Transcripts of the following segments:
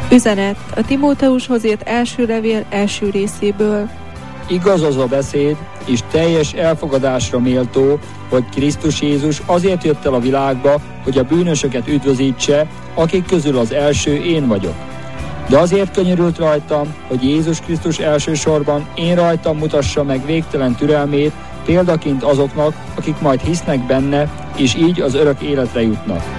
Üzenet a Timóteushoz írt első levél első részéből. Igaz az a beszéd, és teljes elfogadásra méltó, hogy Krisztus Jézus azért jött el a világba, hogy a bűnösöket üdvözítse, akik közül az első én vagyok. De azért könyörült rajtam, hogy Jézus Krisztus elsősorban én rajtam mutassa meg végtelen türelmét, példaként azoknak, akik majd hisznek benne, és így az örök életre jutnak.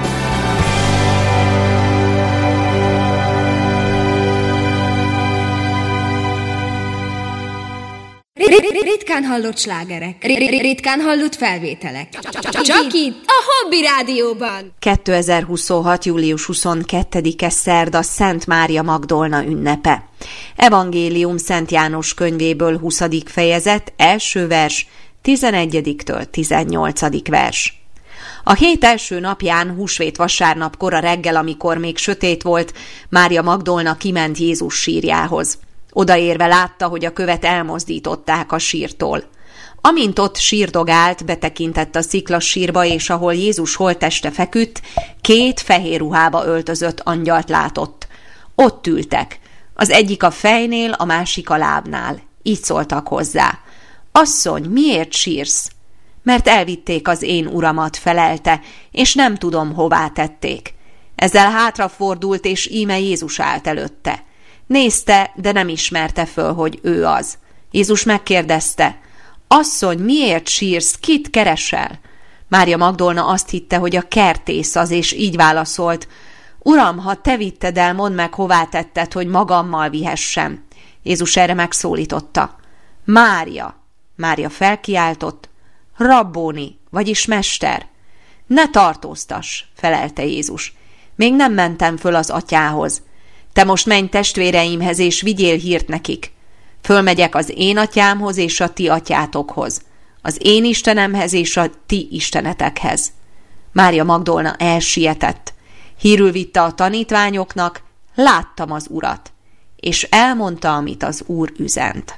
Ritkán hallott slágerek, ritkán hallott felvételek. Csak itt, a Hobby Rádióban. 2026. július 22-e szerda Szent Mária Magdolna ünnepe. Evangélium Szent János könyvéből 20. fejezet, első vers, 11-től 18. vers. A hét első napján, húsvét vasárnap kora reggel, amikor még sötét volt, Mária Magdolna kiment Jézus sírjához. Odaérve látta, hogy a követ elmozdították a sírtól. Amint ott sírdogált, betekintett a sziklasírba, és ahol Jézus holtteste feküdt, 2 fehér ruhába öltözött angyalt látott. Ott ültek. Az egyik a fejnél, a másik a lábnál. Így szóltak hozzá. Asszony, miért sírsz? Mert elvitték az én uramat, felelte, és nem tudom, hová tették. Ezzel hátrafordult, és íme Jézus állt előtte. Nézte, de nem ismerte föl, hogy ő az. Jézus megkérdezte, asszony, miért sírsz, kit keresel? Mária Magdolna azt hitte, hogy a kertész az, és így válaszolt, Uram, ha te vitted el, mondd meg, hová tetted, hogy magammal vihessem. Jézus erre megszólította. Mária! Mária felkiáltott, Rabbóni, vagyis mester. Ne tartóztass, felelte Jézus. Még nem mentem föl az atyához. Te most menj testvéreimhez, és vigyél hírt nekik. Fölmegyek az én atyámhoz és a ti atyátokhoz, az én Istenemhez és a ti istenetekhez. Mária Magdolna elsietett. Hírül vitte a tanítványoknak, láttam az Urat, és elmondta, amit az Úr üzent.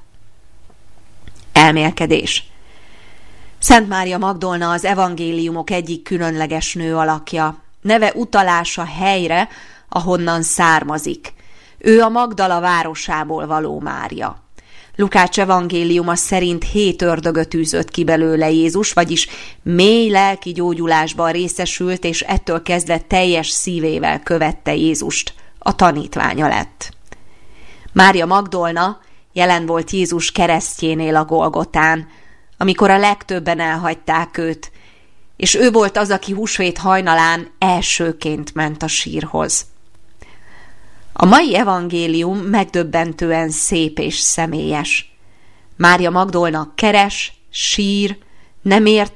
Elmélkedés. Szent Mária Magdolna az evangéliumok egyik különleges nő alakja. Neve utalás a helyre, ahonnan származik. Ő a Magdala városából való Mária. Lukács evangéliuma szerint 7 ördögöt űzött ki belőle Jézus, vagyis mély lelki gyógyulásban részesült, és ettől kezdve teljes szívével követte Jézust. A tanítványa lett. Mária Magdolna jelen volt Jézus keresztjénél a Golgotán, amikor a legtöbben elhagyták őt, és ő volt az, aki húsvét hajnalán elsőként ment a sírhoz. A mai evangélium megdöbbentően szép és személyes. Mária Magdolna keres, sír, nem ért